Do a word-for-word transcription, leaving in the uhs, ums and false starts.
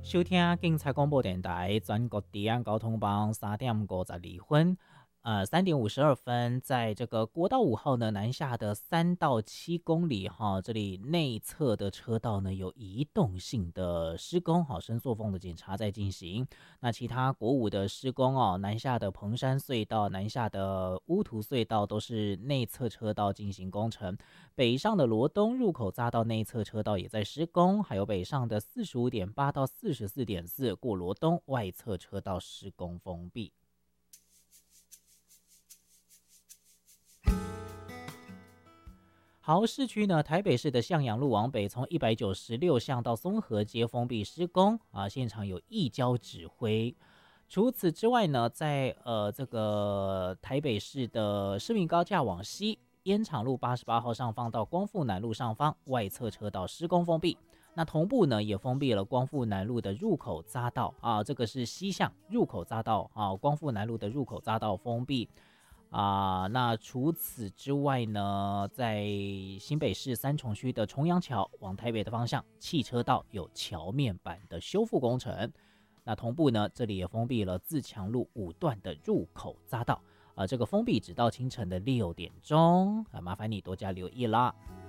收听警察广播电台全国治安交通帮三点五十二分，呃，三点五十二分，在这个国道五号呢南下的三到七公里哈，这里内侧的车道呢有移动性的施工，好，伸缩缝的检查在进行。那其他国五的施工哦，南下的彭山隧道、南下的乌图隧道都是内侧车道进行工程。北上的罗东入口匝道内侧车道也在施工，还有北上的四十五点八到四十四点四过罗东外侧车道施工封闭。好，市区呢，台北市的向阳路往北，从一百九十六巷到松河街封闭施工啊，现场有义交指挥。除此之外呢，在呃这个台北市的市民高架往西，烟厂路八十八号上方到光复南路上方外侧车道施工封闭。那同步呢，也封闭了光复南路的入口匝道啊，这个是西向入口匝道啊，光复南路的入口匝道封闭。啊，那除此之外呢，在新北市三重区的重阳桥往台北的方向，汽车道有桥面板的修复工程。那同步呢，这里也封闭了自强路五段的入口匝道，啊，这个封闭直到清晨的六点钟，啊，麻烦你多加留意啦。